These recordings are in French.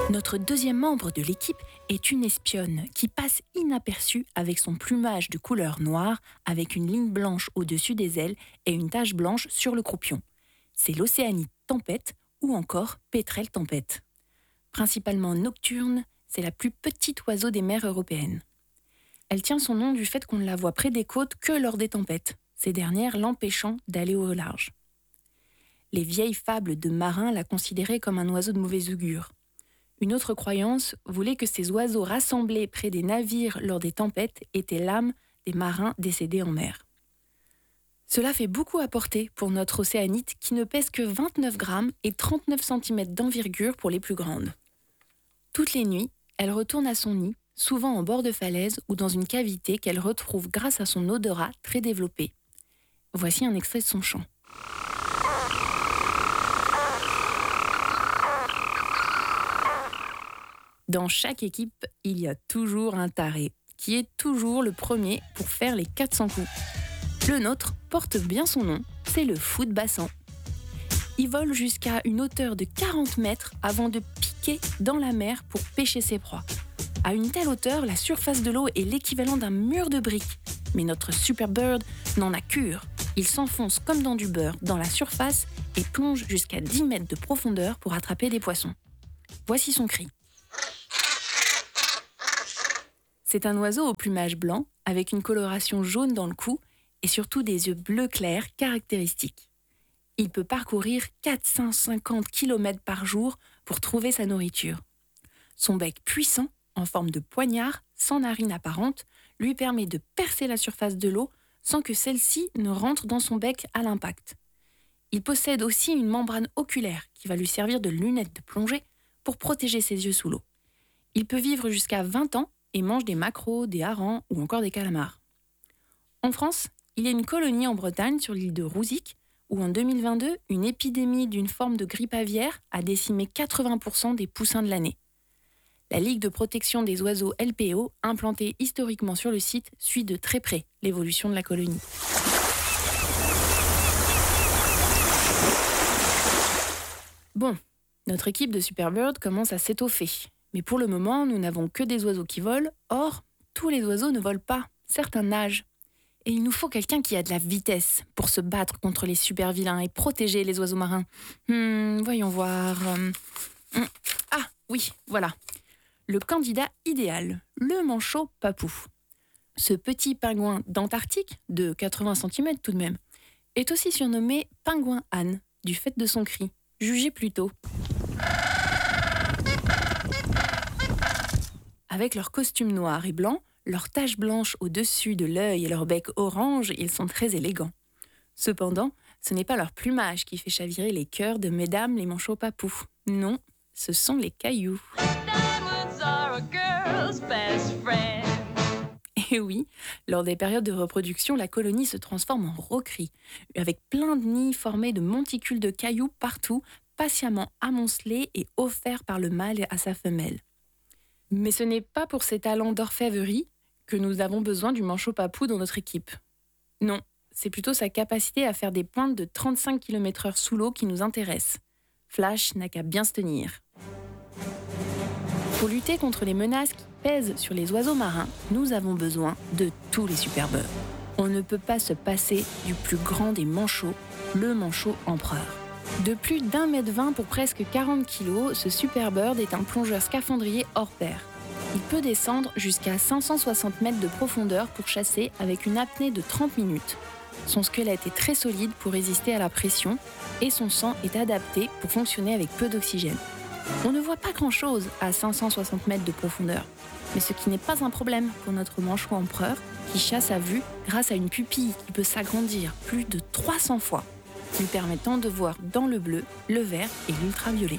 Notre deuxième membre de l'équipe est une espionne qui passe inaperçue avec son plumage de couleur noire, avec une ligne blanche au-dessus des ailes et une tache blanche sur le croupion. C'est l'océanite tempête ou encore pétrel tempête. Principalement nocturne, c'est la plus petite oiseau des mers européennes. Elle tient son nom du fait qu'on ne la voit près des côtes que lors des tempêtes, ces dernières l'empêchant d'aller au large. Les vieilles fables de marins la considéraient comme un oiseau de mauvais augure. Une autre croyance voulait que ces oiseaux rassemblés près des navires lors des tempêtes étaient l'âme des marins décédés en mer. Cela fait beaucoup à porter pour notre océanite qui ne pèse que 29 grammes et 39 cm d'envergure pour les plus grandes. Toutes les nuits, elle retourne à son nid, souvent en bord de falaise ou dans une cavité qu'elle retrouve grâce à son odorat très développé. Voici un extrait de son chant. Dans chaque équipe, il y a toujours un taré, qui est toujours le premier pour faire les 400 coups. Le nôtre porte bien son nom, c'est le fou de bassin. Il vole jusqu'à une hauteur de 40 mètres avant de piquer dans la mer pour pêcher ses proies. À une telle hauteur, la surface de l'eau est l'équivalent d'un mur de briques. Mais notre super bird n'en a cure. Il s'enfonce comme dans du beurre dans la surface et plonge jusqu'à 10 mètres de profondeur pour attraper des poissons. Voici son cri. C'est un oiseau au plumage blanc, avec une coloration jaune dans le cou et surtout des yeux bleu clair caractéristiques. Il peut parcourir 450 km par jour pour trouver sa nourriture. Son bec puissant, en forme de poignard, sans narine apparente, lui permet de percer la surface de l'eau sans que celle-ci ne rentre dans son bec à l'impact. Il possède aussi une membrane oculaire qui va lui servir de lunette de plongée pour protéger ses yeux sous l'eau. Il peut vivre jusqu'à 20 ans et mange des maquereaux, des harengs ou encore des calamars. En France, il y a une colonie en Bretagne sur l'île de Rouzic où en 2022, une épidémie d'une forme de grippe aviaire a décimé 80% des poussins de l'année. La Ligue de protection des oiseaux LPO, implantée historiquement sur le site, suit de très près l'évolution de la colonie. Bon, notre équipe de Superbird commence à s'étoffer. Mais pour le moment, nous n'avons que des oiseaux qui volent. Or, tous les oiseaux ne volent pas. Certains nagent. Et il nous faut quelqu'un qui a de la vitesse pour se battre contre les super vilains et protéger les oiseaux marins. Voyons voir. Ah, oui, voilà. Le candidat idéal, le manchot papou. Ce petit pingouin d'Antarctique, de 80 cm tout de même, est aussi surnommé pingouin âne, du fait de son cri. Jugez plutôt. Avec leur costume noir et blanc, leurs taches blanches au-dessus de l'œil et leur bec orange, ils sont très élégants. Cependant, ce n'est pas leur plumage qui fait chavirer les cœurs de mesdames les manchots papous. Non, ce sont les cailloux. Et oui, lors des périodes de reproduction, la colonie se transforme en roquerie, avec plein de nids formés de monticules de cailloux partout, patiemment amoncelés et offerts par le mâle à sa femelle. Mais ce n'est pas pour ses talents d'orfèvrerie que nous avons besoin du manchot papou dans notre équipe. Non, c'est plutôt sa capacité à faire des pointes de 35 km/h sous l'eau qui nous intéresse. Flash n'a qu'à bien se tenir. Pour lutter contre les menaces qui pèsent sur les oiseaux marins, nous avons besoin de tous les superbirds. On ne peut pas se passer du plus grand des manchots, le manchot empereur. De plus d'1,20 m pour presque 40 kg, ce superbird est un plongeur scaphandrier hors pair. Il peut descendre jusqu'à 560 mètres de profondeur pour chasser avec une apnée de 30 minutes. Son squelette est très solide pour résister à la pression et son sang est adapté pour fonctionner avec peu d'oxygène. On ne voit pas grand-chose à 560 mètres de profondeur, mais ce qui n'est pas un problème pour notre manchot empereur qui chasse à vue grâce à une pupille qui peut s'agrandir plus de 300 fois, lui permettant de voir dans le bleu, le vert et l'ultraviolet.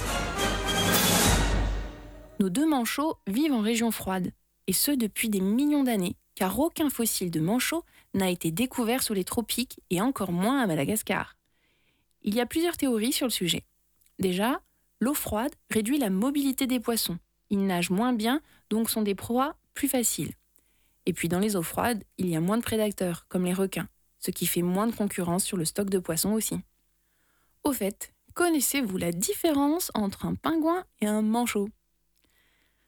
Nos deux manchots vivent en région froide, et ce depuis des millions d'années, car aucun fossile de manchot n'a été découvert sous les tropiques et encore moins à Madagascar. Il y a plusieurs théories sur le sujet. Déjà, l'eau froide réduit la mobilité des poissons. Ils nagent moins bien, donc sont des proies plus faciles. Et puis dans les eaux froides, il y a moins de prédateurs, comme les requins, ce qui fait moins de concurrence sur le stock de poissons aussi. Au fait, connaissez-vous la différence entre un pingouin et un manchot ?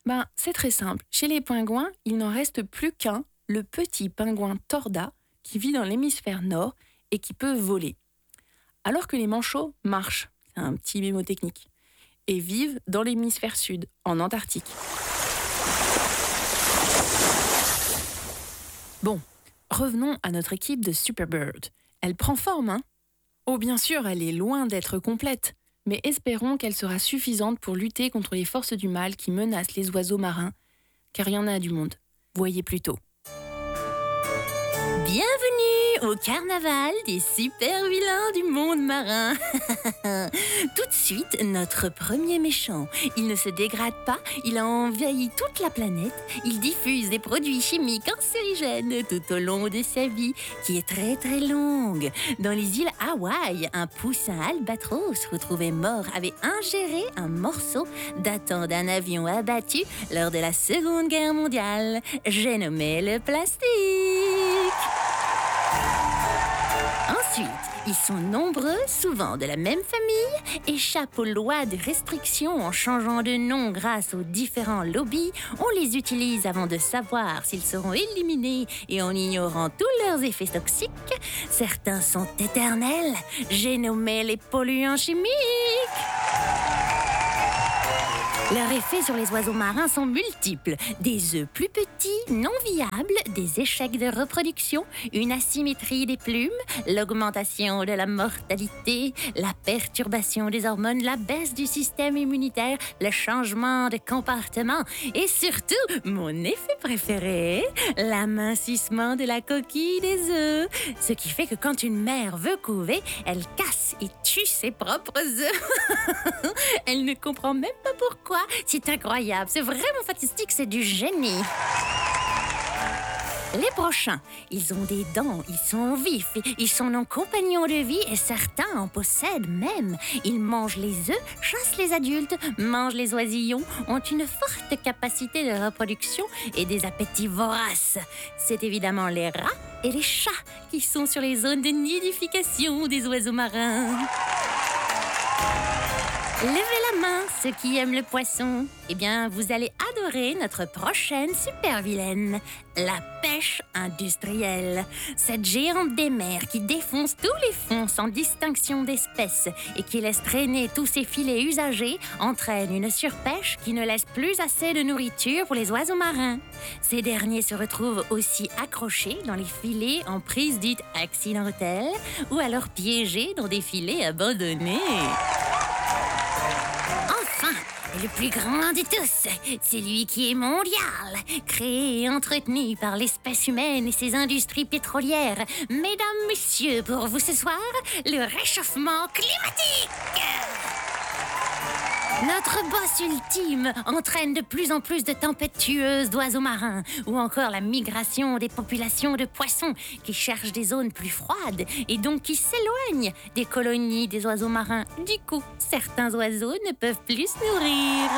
C'est très simple. Chez les pingouins, il n'en reste plus qu'un, le petit pingouin torda, qui vit dans l'hémisphère nord et qui peut voler. Alors que les manchots marchent, c'est un petit mémotechnique, et vivent dans l'hémisphère sud, en Antarctique. Bon, revenons à notre équipe de Superbird. Elle prend forme, hein? Oh, bien sûr, elle est loin d'être complète, mais espérons qu'elle sera suffisante pour lutter contre les forces du mal qui menacent les oiseaux marins, car il y en a du monde. Voyez plutôt. Bienvenue au carnaval des super vilains du monde marin. Tout de suite, notre premier méchant. Il ne se dégrade pas, il a envahi toute la planète, il diffuse des produits chimiques cancérigènes tout au long de sa vie, qui est très très longue. Dans les îles Hawaï, un poussin albatros retrouvé mort avait ingéré un morceau datant d'un avion abattu lors de la Seconde Guerre mondiale. J'ai nommé le plastique. Ensuite, ils sont nombreux, souvent de la même famille, échappent aux lois de restriction en changeant de nom grâce aux différents lobbies. On les utilise avant de savoir s'ils seront éliminés et en ignorant tous leurs effets toxiques. Certains sont éternels. J'ai nommé les polluants chimiques. Leurs effets sur les oiseaux marins sont multiples. Des œufs plus petits, non viables, des échecs de reproduction, une asymétrie des plumes, l'augmentation de la mortalité, la perturbation des hormones, la baisse du système immunitaire, le changement de comportement et surtout, mon effet préféré, l'amincissement de la coquille des œufs. Ce qui fait que quand une mère veut couver, elle casse et tue ses propres œufs. Elle ne comprend même pas pourquoi. C'est incroyable, c'est vraiment fantastique, c'est du génie. Les prochains, ils ont des dents, ils sont vifs, ils sont nos compagnons de vie et certains en possèdent même. Ils mangent les œufs, chassent les adultes, mangent les oisillons, ont une forte capacité de reproduction et des appétits voraces. C'est évidemment les rats et les chats qui sont sur les zones de nidification des oiseaux marins. Levez la main, ceux qui aiment le poisson. Eh bien, vous allez adorer notre prochaine super vilaine, la pêche industrielle. Cette géante des mers qui défonce tous les fonds sans distinction d'espèces et qui laisse traîner tous ses filets usagés entraîne une surpêche qui ne laisse plus assez de nourriture pour les oiseaux marins. Ces derniers se retrouvent aussi accrochés dans les filets en prise dite accidentelle ou alors piégés dans des filets abandonnés. Et le plus grand de tous, c'est lui qui est mondial, créé et entretenu par l'espèce humaine et ses industries pétrolières. Mesdames, messieurs, pour vous ce soir, le réchauffement climatique. Notre boss ultime entraîne de plus en plus de tempêtes tueuses d'oiseaux marins ou encore la migration des populations de poissons qui cherchent des zones plus froides et donc qui s'éloignent des colonies des oiseaux marins. Du coup, certains oiseaux ne peuvent plus se nourrir.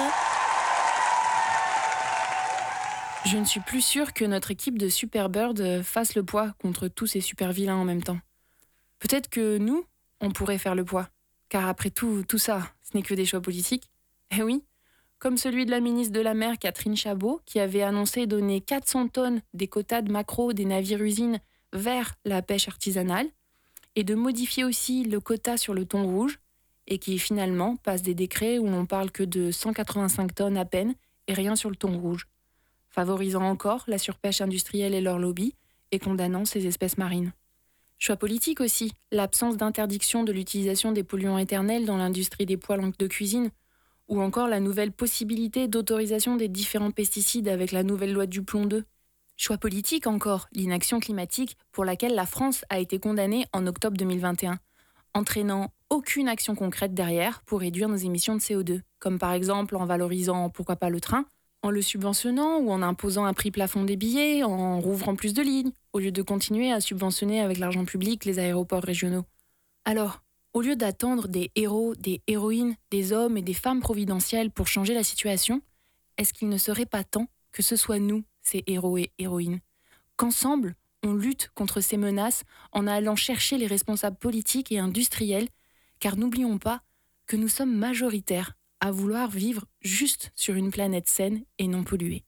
Je ne suis plus sûre que notre équipe de Superbird fasse le poids contre tous ces super vilains en même temps. Peut-être que nous, on pourrait faire le poids. Car après tout ça, ce n'est que des choix politiques. Eh oui, comme celui de la ministre de la Mer Catherine Chabot, qui avait annoncé donner 400 tonnes des quotas de maquereaux des navires-usines vers la pêche artisanale, et de modifier aussi le quota sur le thon rouge, et qui finalement passe des décrets où l'on parle que de 185 tonnes à peine, et rien sur le thon rouge, favorisant encore la surpêche industrielle et leur lobby, et condamnant ces espèces marines. Choix politique aussi, l'absence d'interdiction de l'utilisation des polluants éternels dans l'industrie des poêles de cuisine, ou encore la nouvelle possibilité d'autorisation des différents pesticides avec la nouvelle loi du plomb 2. Choix politique encore, l'inaction climatique pour laquelle la France a été condamnée en octobre 2021, entraînant aucune action concrète derrière pour réduire nos émissions de CO2, comme par exemple en valorisant pourquoi pas le train, en le subventionnant ou en imposant un prix plafond des billets, en rouvrant plus de lignes, au lieu de continuer à subventionner avec l'argent public les aéroports régionaux. Alors, au lieu d'attendre des héros, des héroïnes, des hommes et des femmes providentielles pour changer la situation, est-ce qu'il ne serait pas temps que ce soit nous, ces héros et héroïnes, qu'ensemble, on lutte contre ces menaces en allant chercher les responsables politiques et industriels, car n'oublions pas que nous sommes majoritaires à vouloir vivre juste sur une planète saine et non polluée.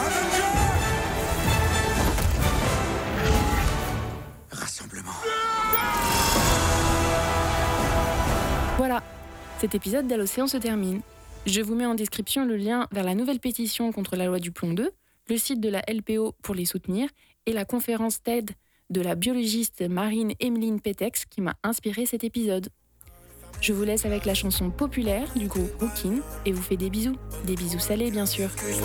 Rassemblement. Voilà, cet épisode d'À l'océan se termine. Je vous mets en description le lien vers la nouvelle pétition contre la loi du plomb 2, le site de la LPO pour les soutenir et la conférence TED de la biologiste marine Emeline Petex qui m'a inspiré cet épisode. Je vous laisse avec la chanson populaire du groupe Rookin et vous fais des bisous salés bien sûr.